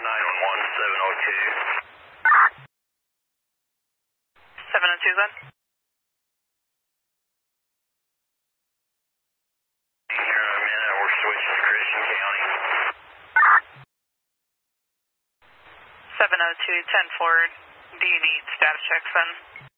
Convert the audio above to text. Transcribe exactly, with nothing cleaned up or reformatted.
nine one one, seven oh two. seven oh two, then? Here in a minute, we're switching to Christian County. seven oh two, ten forward. Do you need status checks then?